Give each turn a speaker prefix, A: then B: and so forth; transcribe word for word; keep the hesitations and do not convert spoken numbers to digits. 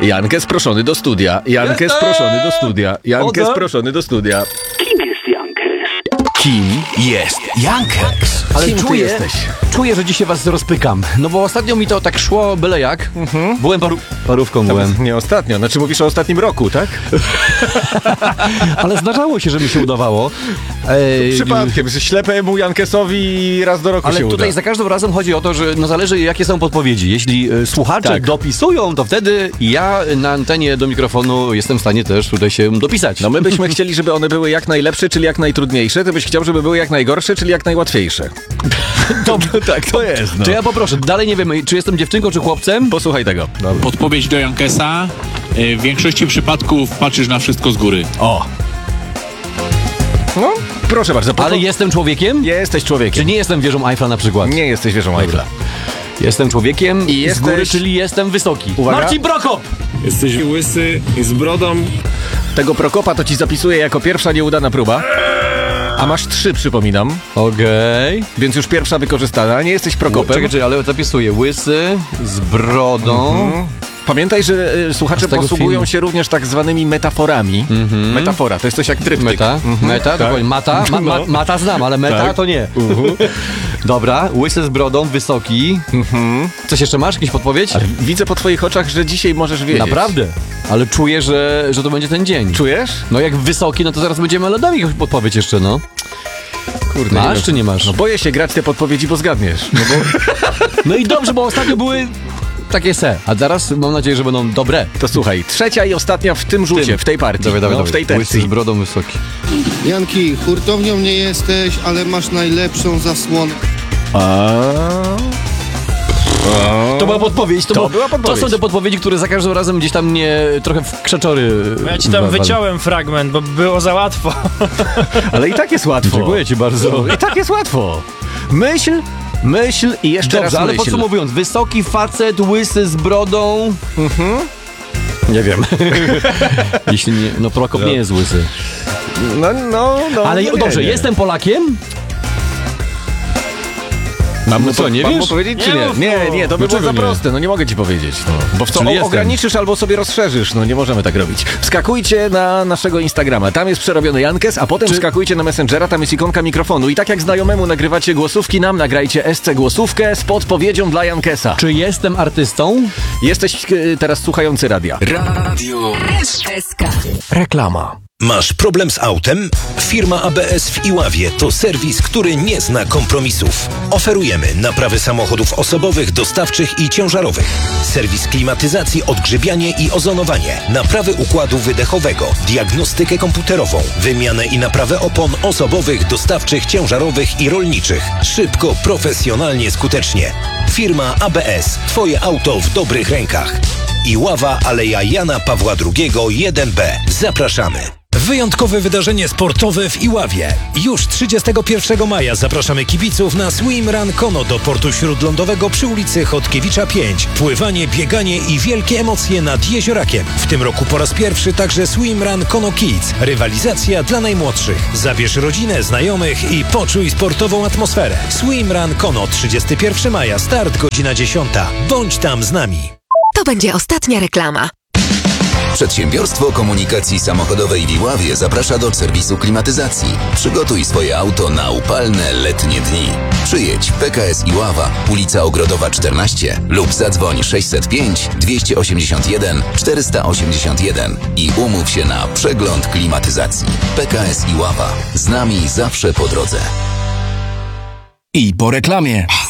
A: Jankes proszony do studia. Jankes proszony do studia. Jankes proszony do studia.
B: Kim jest Jankes?
A: Kim jest Jankes?
C: Ale
A: Kim
C: czuję,
A: ty jesteś?
C: czuję, że dzisiaj was rozpykam. No bo ostatnio mi to tak szło byle jak. Mhm. Byłem paru... parówką byłem.
A: Nie ostatnio, znaczy mówisz o ostatnim roku, tak?
C: Ale zdarzało się, że mi się udawało. Ej,
A: Przypadkiem, że ślepemu Jankesowi raz do roku
C: Ale
A: się
C: tutaj
A: uda.
C: za każdym razem chodzi o to, że no zależy jakie są podpowiedzi. Jeśli y, słuchacze
A: Tak.
C: dopisują, to wtedy ja na antenie do mikrofonu jestem w stanie też tutaj się dopisać.
A: No my byśmy chcieli, żeby one były jak najlepsze, czyli jak najtrudniejsze. Ty byś chciał, żeby były jak najgorsze, czyli jak najłatwiejsze.
C: to,
A: Tak to jest, no.
C: To ja poproszę, dalej nie wiem, czy jestem dziewczynką, czy chłopcem.
A: Posłuchaj tego.
D: Podpowiedź do Jankesa. W większości przypadków patrzysz na wszystko z góry.
A: O. No, proszę bardzo.
C: Ale jestem człowiekiem?
A: Jesteś człowiekiem.
C: Czy nie jestem wieżą Eiffla na przykład?
A: Nie jesteś wieżą Eiffla.
C: Jestem człowiekiem
A: I
C: z
A: jesteś-
C: góry, czyli jestem wysoki.
A: Uwaga.
C: Marcin Prokop!
E: Jesteś łysy i z brodą.
A: Tego Prokopa to ci zapisuję jako pierwsza nieudana próba. A masz trzy, przypominam.
C: Okej.
A: Więc już pierwsza wykorzystana. Nie jesteś Prokopem.
C: Czekaj, czekaj, ale zapisuję. Łysy, z brodą.
A: Mhm. Pamiętaj, że y, słuchacze
C: Z tego
A: posługują
C: filmu.
A: się również tak zwanymi metaforami.
C: Mhm.
A: Metafora, to jest coś jak tryptyk.
C: Meta?
A: Mhm.
C: Meta?
A: Tak.
C: Dokładnie. Mata? Ma, ma,
A: No.
C: mata znam, ale meta
A: Tak.
C: to nie.
A: Uh-huh.
C: Dobra, łysy z brodą, wysoki.
A: Mhm.
C: Coś jeszcze masz? Jakąś podpowiedź?
A: Ale widzę po twoich oczach, że dzisiaj możesz wiedzieć.
C: Naprawdę. Ale czuję, że, że to będzie ten dzień.
A: Czujesz?
C: No jak wysoki, no to zaraz będziemy lodami jakąś podpowiedź jeszcze, no.
A: Kurde,
C: Masz
A: wiem.
C: czy nie masz?
A: No boję się grać te podpowiedzi, bo zgadniesz. No bo...
C: No i dobrze, bo ostatnio były takie se. A teraz mam nadzieję, że będą dobre.
A: To słuchaj, trzecia i ostatnia w tym rzucie,
C: Tym.
A: w tej partii,
C: Dawaj, dawaj,
A: no, w
C: dawaj.
A: tej
C: Łysy
A: tercji.
C: z brodą, wysoki.
F: Janki, hurtownią nie jesteś, ale masz najlepszą zasłonę.
A: A...
C: To była podpowiedź. To,
A: To
C: było,
A: była podpowiedź.
C: To są te podpowiedzi, które za każdym razem gdzieś tam mnie trochę w krzaczory...
G: Ja ci tam
C: wa-
G: wyciąłem fragment, bo było za łatwo.
A: Ale i tak jest łatwo.
C: Dziękuję ci bardzo.
A: I tak jest łatwo. Myśl, myśl i jeszcze
C: Dobrze,
A: raz
C: ale
A: myśl.
C: podsumowując, wysoki facet, łysy z brodą... Nie wiem. Jeśli nie... No Prokop nie jest łysy.
A: No, no, no.
C: Ale
A: no,
C: dobrze,
A: nie, nie.
C: jestem Polakiem?
A: Mam mu,
C: co, nie
A: mam mu
C: wiesz?
A: powiedzieć, czy
G: Nie
A: nie?
G: mów,
A: Nie,
G: mów.
A: nie, to by było
C: Dlaczego
A: za
C: nie?
A: proste, no nie mogę ci powiedzieć. No. Bo w co
C: Czyli
A: o,
C: jestem.
A: ograniczysz albo sobie rozszerzysz, no nie możemy tak robić. Wskakujcie na naszego Instagrama, tam jest przerobiony Jankes, a potem
C: Czy-
A: wskakujcie na Messengera, tam jest ikonka mikrofonu. I tak jak znajomemu nagrywacie głosówki, nam nagrajcie S C głosówkę z podpowiedzią dla Jankesa.
C: Czy jestem artystą?
A: Jesteś y, teraz słuchający radia.
B: Radio
H: S K.
A: Reklama.
I: Masz problem z autem? Firma A B S w Iławie to serwis, który nie zna kompromisów. Oferujemy naprawy samochodów osobowych, dostawczych i ciężarowych. Serwis klimatyzacji, odgrzybianie i ozonowanie. Naprawy układu wydechowego. Diagnostykę komputerową. Wymianę i naprawę opon osobowych, dostawczych, ciężarowych i rolniczych. Szybko, profesjonalnie, skutecznie. Firma A B S. Twoje auto w dobrych rękach. Iława, Aleja Jana Pawła drugiego, jeden B. Zapraszamy. Wyjątkowe wydarzenie sportowe w Iławie. Już trzydziestego pierwszego maja zapraszamy kibiców na Swim Run Kono do portu śródlądowego przy ulicy Chodkiewicza pięć. Pływanie, bieganie i wielkie emocje nad Jeziorakiem. W tym roku po raz pierwszy także Swim Run Kono Kids. Rywalizacja dla najmłodszych. Zabierz rodzinę, znajomych i poczuj sportową atmosferę. Swim Run Kono, trzydziestego pierwszego maja, start godzina dziesiąta. Bądź tam z nami.
H: To będzie ostatnia reklama.
J: Przedsiębiorstwo Komunikacji Samochodowej w Iławie zaprasza do serwisu klimatyzacji. Przygotuj swoje auto na upalne letnie dni. Przyjedź P K S Iława, ulica Ogrodowa czternaście lub zadzwoń sześćset pięć dwieście osiemdziesiąt jeden czterysta osiemdziesiąt jeden i umów się na przegląd klimatyzacji. P K S Iława. Z nami zawsze po drodze.
K: I po reklamie.